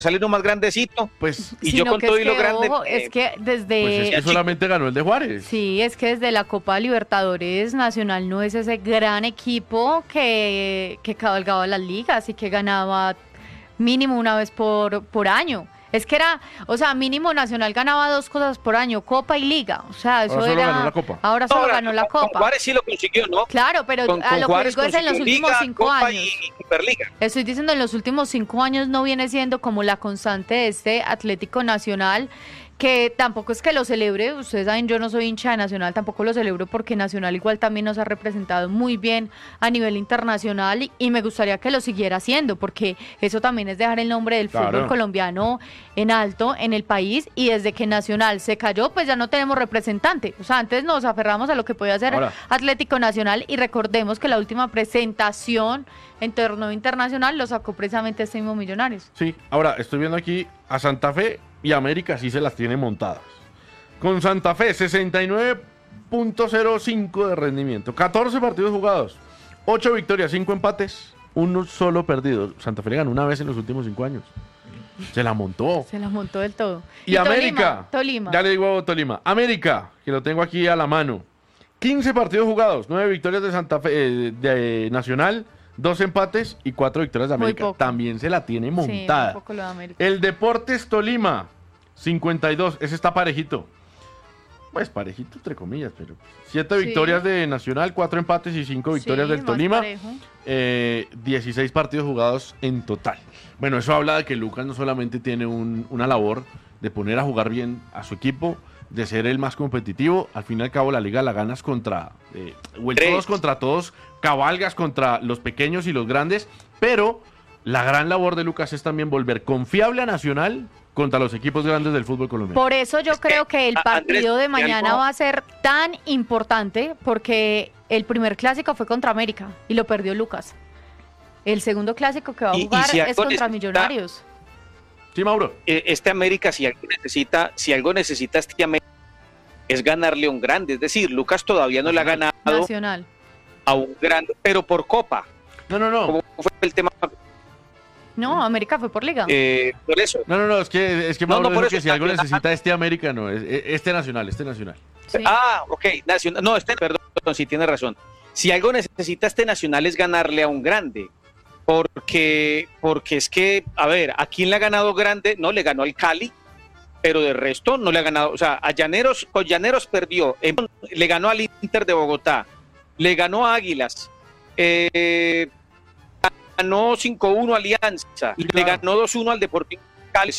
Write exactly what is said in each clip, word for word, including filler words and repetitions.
sale uno más grandecito. Pues, y Sino yo con que todo es y lo que, grande. ojo, eh, es que desde... pues es que solamente ganó el de Juárez. Sí, es que desde la Copa Libertadores Nacional no es ese gran equipo que, que cabalgaba las ligas y que ganaba mínimo una vez por, por año. Es que era, o sea, mínimo Nacional ganaba dos cosas por año, Copa y Liga. O sea, eso Ahora solo era... ganó la Copa. Ahora solo ahora, ganó la con- Copa. Con Juárez sí lo consiguió, ¿no? Claro, pero Con, a con lo que Juárez digo es en los consiguió últimos Liga, cinco Copa años. y, y Superliga. Estoy diciendo, en los últimos cinco años no viene siendo como la constante de este Atlético Nacional, que tampoco es que lo celebre. Ustedes saben, yo no soy hincha de Nacional, tampoco lo celebro porque Nacional igual también nos ha representado muy bien a nivel internacional y, y me gustaría que lo siguiera haciendo, porque eso también es dejar el nombre del Claro. fútbol colombiano en alto en el país, y desde que Nacional se cayó, pues ya no tenemos representante. O sea, antes nos aferramos a lo que podía hacer Ahora. Atlético Nacional, y recordemos que la última presentación en torneo internacional lo sacó precisamente este mismo Millonarios. Sí, ahora estoy viendo aquí a Santa Fe y América sí se las tiene montadas. Con Santa Fe, sesenta y nueve punto cero cinco de rendimiento, catorce partidos jugados, ocho victorias, cinco empates, uno solo perdido. Santa Fe le ganó una vez en los últimos cinco años. Se la montó. Se la montó del todo. Y, América, Tolima, Tolima. ya le digo Tolima. América, que lo tengo aquí a la mano. quince partidos jugados, nueve victorias de Santa Fe, eh, de Nacional, dos empates y cuatro victorias de Muy América. poco. También se la tiene Sí, montada. un poco lo de América. El Deportes Tolima, cincuenta y dos, ese está parejito. Pues parejito entre comillas, pero siete Sí. victorias de Nacional, cuatro empates y cinco victorias Sí, del más Tolima. parejo. Eh, dieciséis partidos jugados en total. Bueno, eso habla de que Lucas no solamente tiene un- una labor de poner a jugar bien a su equipo, de ser el más competitivo. Al fin y al cabo, la liga la ganas contra, eh, o el Tres. todos contra todos, cabalgas contra los pequeños y los grandes, pero la gran labor de Lucas es también volver confiable a Nacional contra los equipos grandes del fútbol colombiano. Por eso yo Es que, creo que el a- Andrés, partido de y mañana algo- va a ser tan importante, porque el primer clásico fue contra América y lo perdió Lucas. El segundo clásico que va a Y- y jugar si es algo contra necesita- Millonarios. Sí, Mauro. Eh, Este América, si algo necesita, si algo necesita este América, es ganarle a un grande. Es decir, Lucas todavía no le ha ganado Nacional. a un grande, pero por Copa. No, no, no. ¿Cómo fue el tema? No, América fue por liga. Eh, por eso. No, no, no, es que, es que No, Mauro no, por dijo que eso si algo también- necesita este América, no, es, es- este Nacional, este Nacional. Sí. Ah, ok, Nacional. No, este, perdón, sí tiene razón. Si algo necesita este Nacional es ganarle a un grande. Porque, porque es que, a ver, ¿a quién le ha ganado grande? No, le ganó al Cali, pero de resto no le ha ganado. O sea, a Llaneros, con Llaneros perdió, eh, le ganó al Inter de Bogotá, le ganó a Águilas, eh, ganó cinco uno a Alianza, Y le ya. ganó dos uno al Deportivo Cali,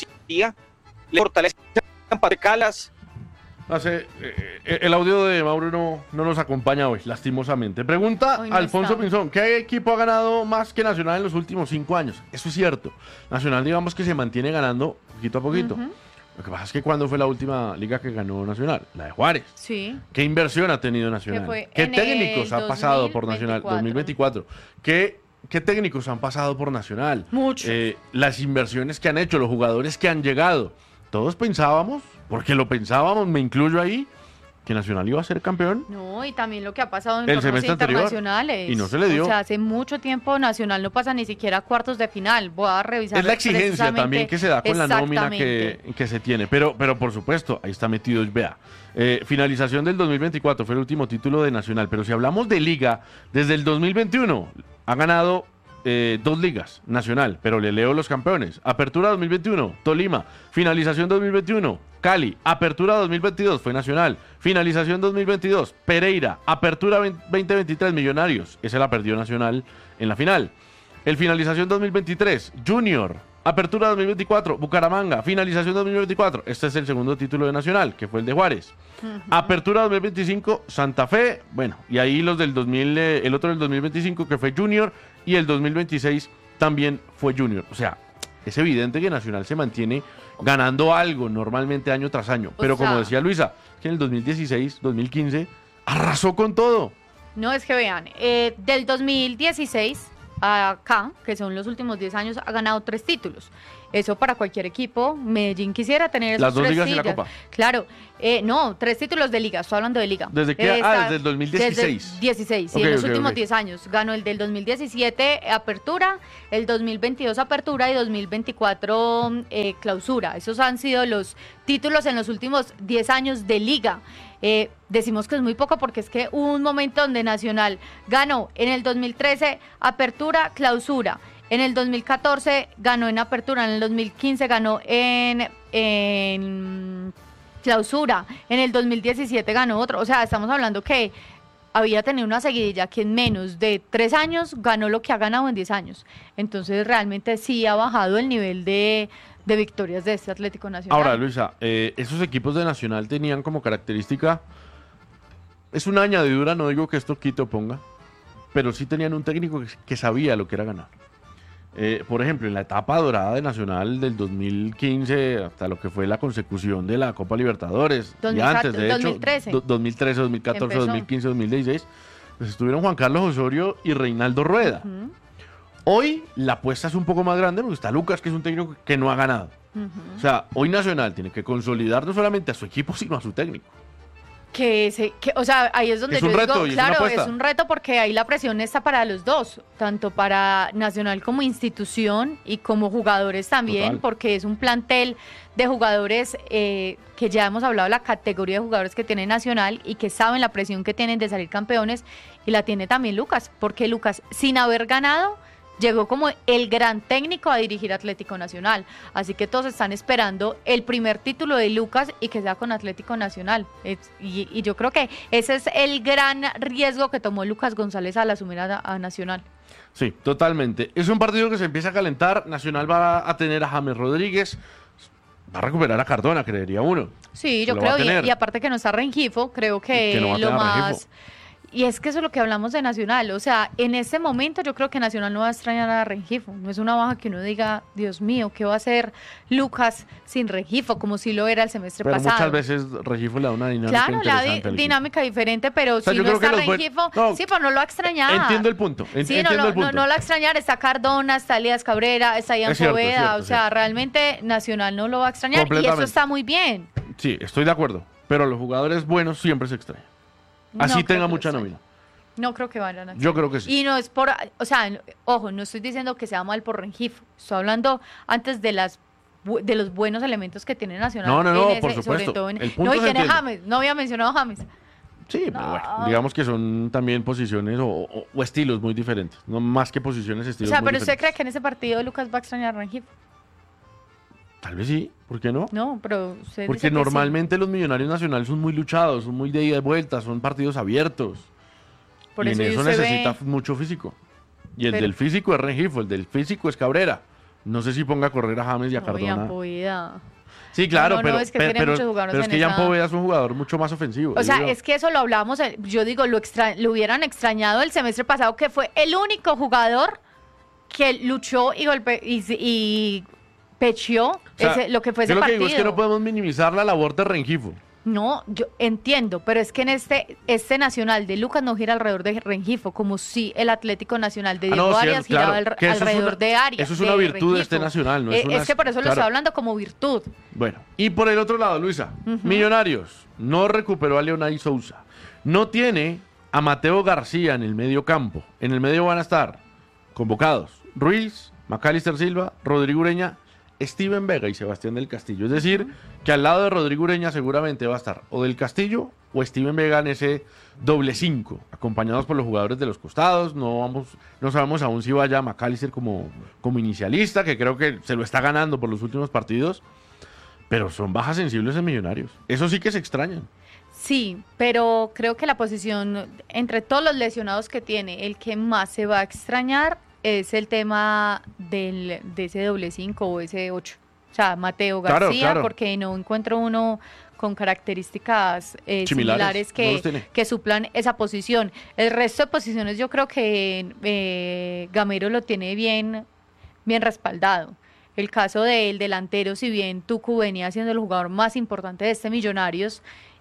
le fortalece a Calas. Hace, eh, eh, el audio de Mauro no, no nos acompaña hoy, lastimosamente. Pregunta Hoy no Alfonso está. Pinzón, ¿qué equipo ha ganado más que Nacional en los últimos cinco años? Eso es cierto. Nacional, digamos que se mantiene ganando poquito a poquito. Ujú. Lo que pasa es que ¿cuándo fue la última liga que ganó Nacional? La de Juárez. Sí. ¿Qué inversión ha tenido Nacional? Que fue ¿Qué en técnicos el han pasado por Nacional? dos mil veinticuatro. dos mil veinticuatro. ¿Qué, ¿Qué técnicos han pasado por Nacional? Muchos. Eh, las inversiones que han hecho, los jugadores que han llegado. Todos pensábamos, porque lo pensábamos, me incluyo ahí, que Nacional iba a ser campeón. No, y también lo que ha pasado en El torneos semestre anterior. internacionales. Y no se le dio. O sea, hace mucho tiempo Nacional no pasa ni siquiera a cuartos de final. Voy a revisar. Es la exigencia precisamente- también que se da con la nómina que, Exactamente. que se tiene. Pero, pero por supuesto, ahí está metido, vea. Eh, finalización del dos mil veinticuatro fue el último título de Nacional. Pero si hablamos de liga, desde el dos mil veintiuno ha ganado eh, dos ligas, Nacional, pero le leo los campeones. Apertura dos mil veintiuno, Tolima. Finalización dos mil veintiuno, Cali. Apertura dos mil veintidós, fue Nacional. Finalización dos mil veintidós, Pereira. Apertura veinte veintitrés, Millonarios. Ese la perdió Nacional en la final. El finalización dos mil veintitrés, Junior. Apertura dos mil veinticuatro, Bucaramanga. Finalización dos mil veinticuatro. Este es el segundo título de Nacional, que fue el de Juárez. Apertura dos mil veinticinco, Santa Fe. Bueno, y ahí los del dos mil, eh, el otro del dos mil veinticinco, que fue Junior. Y el dos mil veintiséis también fue Junior. O sea, es evidente que Nacional se mantiene ganando algo normalmente año tras año. Pero como sea- decía Luisa, que en el dos mil dieciséis, dos mil quince, arrasó con todo. No, es que vean, eh, del dos mil dieciséis a acá, que son los últimos diez años, ha ganado tres títulos. Eso para cualquier equipo. Medellín quisiera tener esos Las dos tres ligas y la sillas. Copa. Claro, eh, no, tres títulos de liga, estoy hablando de liga. ¿Desde qué? Eh, Ah, está- desde el dos mil dieciséis. Desde dieciséis, sí, Ok, en los ok, últimos ok. diez años. Ganó el del dos mil diecisiete Apertura, el dos mil veintidós Apertura y dos mil veinticuatro eh, Clausura. Esos han sido los títulos en los últimos diez años de liga. Eh, decimos que es muy poco porque es que hubo un momento donde Nacional ganó en el dos mil trece Apertura, Clausura. En el dos mil catorce ganó en Apertura, en el dos mil quince ganó en, en Clausura, en el dos mil diecisiete ganó otro. O sea, estamos hablando que había tenido una seguidilla que en menos de tres años ganó lo que ha ganado en diez años. Entonces realmente sí ha bajado el nivel de, de victorias de este Atlético Nacional. Ahora, Luisa, eh, esos equipos de Nacional tenían como característica, es una añadidura, no digo que esto quito ponga, pero sí tenían un técnico que, que sabía lo que era ganar. Eh, por ejemplo, en la etapa dorada de Nacional del dos mil quince hasta lo que fue la consecución de la Copa Libertadores, dos mil y antes, de dos hecho, mil trece. do- dos mil trece, dos mil catorce, Empezó. dos mil quince, dos mil dieciséis, pues estuvieron Juan Carlos Osorio y Reinaldo Rueda. Ujú, Hoy la apuesta es un poco más grande porque está Lucas, que es un técnico que no ha ganado. ujú. O sea, hoy Nacional tiene que consolidar no solamente a su equipo, sino a su técnico. Que, se, que, o sea, ahí es donde Es un yo reto digo, y es una claro, apuesta. es un reto porque ahí la presión está para los dos, tanto para Nacional como institución y como jugadores también, Total. porque es un plantel de jugadores eh, que ya hemos hablado de la categoría de jugadores que tiene Nacional y que saben la presión que tienen de salir campeones, y la tiene también Lucas, porque Lucas, sin haber ganado, llegó como el gran técnico a dirigir Atlético Nacional. Así que todos están esperando el primer título de Lucas y que sea con Atlético Nacional. Es- y, y yo creo que ese es el gran riesgo que tomó Lucas González al asumir a, a Nacional. Sí, totalmente. Es un partido que se empieza a calentar. Nacional va a tener a James Rodríguez. Va a recuperar a Cardona, creería uno. Sí, Se yo lo va a creo. tener. Y, y aparte que no está Rengifo, creo que, Que no va a lo tener a más... Rengifo. Y es que eso es lo que hablamos de Nacional. O sea, en este momento yo creo que Nacional no va a extrañar a Rengifo. No es una baja que uno diga, Dios mío, ¿qué va a hacer Lucas sin Rengifo? Como si lo era el semestre Pero pasado. muchas veces Regifo le da una dinámica Claro, la di- interesante al equipo. dinámica diferente, pero sea, si yo no creo que está los buen- Rengifo, no, sí, pues no lo va a extrañar. Entiendo el punto. en- Sí, no, entiendo lo- el punto. no, no lo va a extrañar, está Cardona, está Elías Cabrera, está Ian Es cierto, es Poveda, cierto, o es sea, cierto. realmente Nacional no lo va a extrañar y eso Completamente. está muy bien. Sí, estoy de acuerdo. Pero los jugadores buenos siempre se extrañan. No Así creo tenga que lo mucha extrañe. nómina. No creo que vayan a Yo creo que sí. Y no es por, o sea, no- ojo, no estoy diciendo que sea mal por Rengifo, estoy hablando antes de las bu- de los buenos elementos que tiene Nacional. No, no, no, en por ese- supuesto. sobre todo en- El punto no, y se tiene entiende. James, no había mencionado a James. Sí, pero No. bueno, digamos que son también posiciones o, o- o estilos muy diferentes. No más que posiciones, O estilos sea, muy pero usted diferentes. cree que en ese partido Lucas va a extrañar a Rengifo. Tal vez sí, ¿por qué no? No, pero usted Porque dice que sí. normalmente los millonarios nacionales son muy luchados, son muy de ida y vuelta, son partidos abiertos. Por y en eso eso usted necesita ve- mucho físico. Y el Pero- del físico es Rengifo, el del físico es Cabrera. No sé si ponga a correr a James y a No, Cardona. Ian Poveda. Sí, claro, No, no, pero, es que pe- tiene pero, muchos jugadores pero es en que Jan esa- Poveda es un jugador mucho más ofensivo. O sea, digo yo. es que eso lo hablamos, eh, yo digo, lo, extra, lo hubieran extrañado el semestre pasado, que fue el único jugador que luchó y golpe y, y pecheó O sea, ese- lo que fue ese yo lo que partido. digo es que no podemos minimizar la labor de Rengifo. No, yo entiendo, pero es que en este este Nacional de Lucas no gira alrededor de Rengifo, como si el Atlético Nacional de Ah, Diego no, Arias cierto, giraba claro, al- que eso es alrededor una- de Arias. eso es una de virtud de este Rengifo. Nacional, no es Eh, una- que por eso lo claro. estoy hablando como virtud. Bueno, y por el otro lado, Luisa, Millonarios no recuperó a Leonay Sousa. No tiene a Mateo García en el medio campo. En el medio van a estar convocados Ruiz, Macalister Silva, Rodrigo Ureña, Steven Vega y Sebastián del Castillo. Es decir, que al lado de Rodrigo Ureña seguramente va a estar o del Castillo o Steven Vega en ese doble cinco, acompañados por los jugadores de los costados. No vamos, no sabemos aún si vaya Macalister como, como inicialista, que creo que se lo está ganando por los últimos partidos. Pero son bajas sensibles en Millonarios. Eso sí que se extrañan. Sí, pero creo que la posición, entre todos los lesionados que tiene, el que más se va a extrañar es el tema del, de ese doble cinco o ese ocho. O sea, Mateo Claro, García, claro. porque no encuentro uno con características eh, Similares, similares, no los que, tiene. que suplan esa posición. El resto de posiciones yo creo que eh, Gamero lo tiene bien, bien respaldado. El caso del delantero, si bien Tucu venía siendo el jugador más importante de este Millonarios,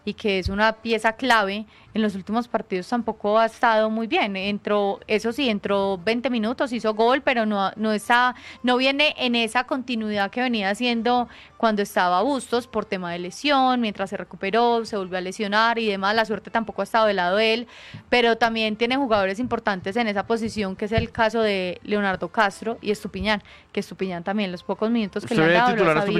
y que es una pieza clave, en los últimos partidos tampoco ha estado muy bien. Entró, eso sí, entró veinte minutos, hizo gol, pero no, no está, no viene en esa continuidad que venía haciendo cuando estaba Bustos por tema de lesión, mientras se recuperó, se volvió a lesionar y demás. La suerte tampoco ha estado del lado de él, pero también tiene jugadores importantes en esa posición, que es el caso de Leonardo Castro y Estupiñán, que Estupiñán también los pocos minutos que le han dado lo ha sabido